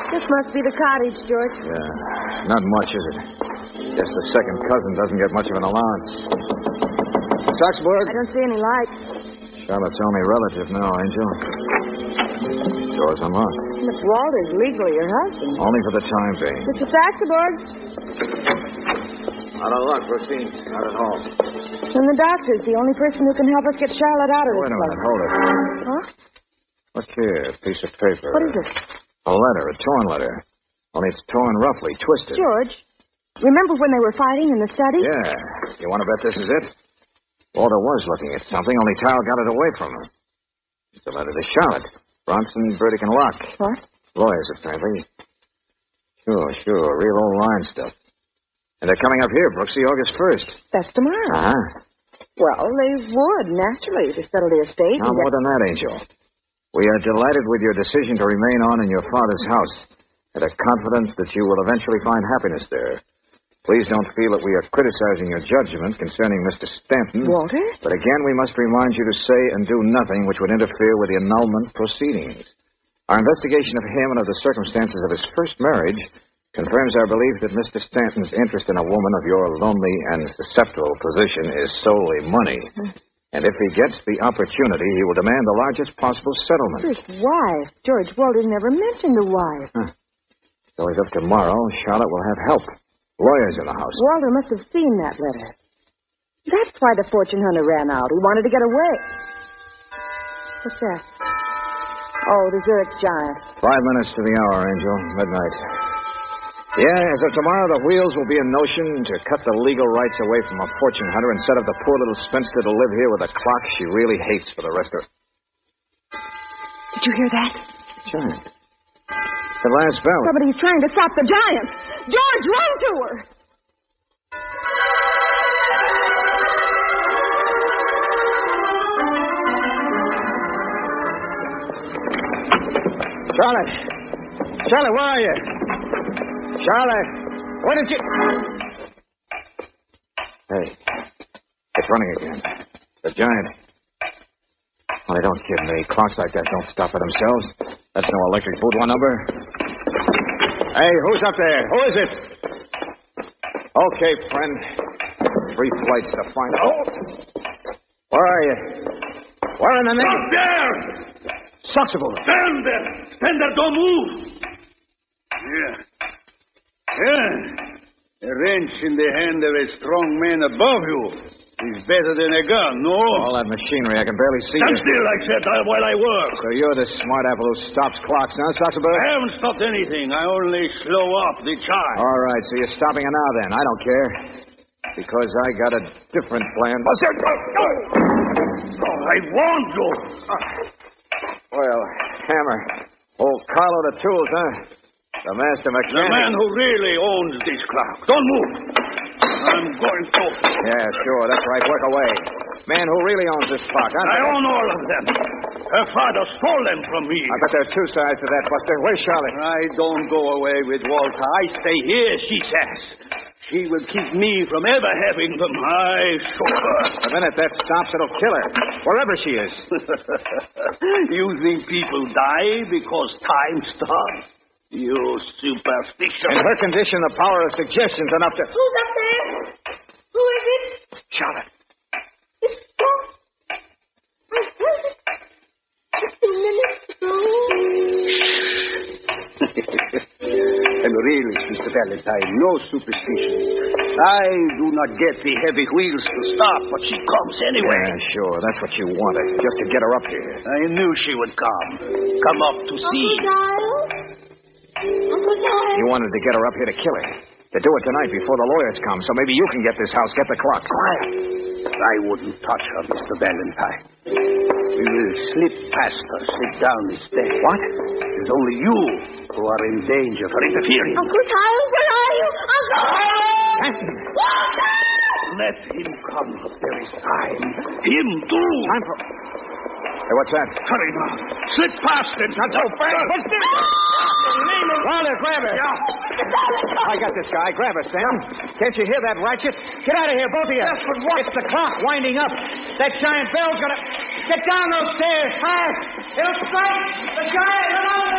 This must be the cottage, George. Yeah, not much, is it? Guess the second cousin doesn't get much of an allowance. Saxburg? I don't see any light. Charlotte's only relative now, Angel. Door's unlocked. Miss Walter's legally your husband. Only for the time being. Mr. Saxburg. Out of luck, Christine. Not at all. And the doctor's the only person who can help us get Charlotte out of this Wait a minute, place. hold it. Huh? Look here, a piece of paper. What is it? A letter, a torn letter. Only it's torn roughly, twisted. George, remember when they were fighting in the study? Yeah. You want to bet this is it? Walter was looking at something, only Tao got it away from her. It's a letter to Charlotte. Bronson, Burdick, and Locke. What? Lawyers, apparently. Sure. Real old line stuff. And they're coming up here, Brooksy, August 1st. That's tomorrow. Uh-huh. Well, they would, naturally, to settle the estate. No more than that, Angel. We are delighted with your decision to remain on in your father's house and are confident that you will eventually find happiness there. Please don't feel that we are criticizing your judgment concerning Mr. Stanton. Walter? But again, we must remind you to say and do nothing which would interfere with the annulment proceedings. Our investigation of him and of the circumstances of his first marriage confirms our belief that Mr. Stanton's interest in a woman of your lonely and susceptible position is solely money. And if he gets the opportunity, he will demand the largest possible settlement. His wife. George, Walter never mentioned a wife. So as of tomorrow, Charlotte will have help. Lawyers in the house. Walter must have seen that letter. That's why the fortune hunter ran out. He wanted to get away. What's that? Oh, the Zurich Giant. 5 minutes to the hour, Angel. Midnight. Yeah, as of tomorrow, the wheels will be in motion to cut the legal rights away from a fortune hunter and set up the poor little spinster to live here with a clock she really hates for the rest of her. Did you hear that? Giant. The last bell. Somebody's trying to stop the giant. George, run to her! Charlotte, where are you? Charlotte, where did you... Hey, it's running again. The giant. Well, don't kid me. Clocks like that don't stop for themselves. That's no electric boudoir number. Hey, who's up there? Who is it? Okay, friend. 3 flights to find out. Oh! Where are you? Where in the name? Stop there! Saxable. Stand there! Stand there, don't move! Yeah. A wrench in the hand of a strong man above you is better than a gun, no? All that machinery, I can barely see Stand you. still, I said, while I work. So you're the smart apple who stops clocks, huh, Saxable? I haven't stopped anything. I only slow up the chime. All right, so you're stopping it now then. I don't care. Because I got a different plan. What's that? Oh, I warned you. Well, Hammer. Old Carlo the Tools, huh? The master mechanic. The man who really owns this clock. Don't move. I'm going to... Yeah, sure. That's right. Work away. Man who really owns this clock, huh? I own all of them. Her father stole them from me. I bet there are 2 sides to that, Buster. Where's Charlotte? I don't go away with Walter. I stay here, she says. She will keep me from ever having the my chauffeur. The minute that stops, it'll kill her. Wherever she is. You think people die because time stops? You superstition. In her condition, the power of suggestion's enough to... Who's up there? Who is it? Charlotte. It's George. I heard it just a minute ago. And really, Mr. Valentine, no superstition. I do not get the heavy wheels to stop, but she comes anyway. Yeah, sure. That's what you wanted. Just to get her up here. I knew she would come. Come up to see. Uncle Giles? You wanted to get her up here to kill her. To do it tonight before the lawyers come, so maybe you can get this house, get the clock. Quiet. I wouldn't touch her, Mr. Valentine. We will slip past her, slip down the stairs. What? It's only you who are in danger for interfering. Uncle Giles, where are you? Uncle Stanton! Walter! Let him come. There is time. Him too. Time for... Hey, what's that? Hurry now. Slip past him. Not so fast. What's this? Walter, grab her. Yeah. I got this guy. Grab her, Sam. Can't you hear that ratchet? Get out of here, both of you. Yes, but what? It's the clock winding up. That giant bell's gonna... Get down those stairs, fast. It'll strike. The giant, come on.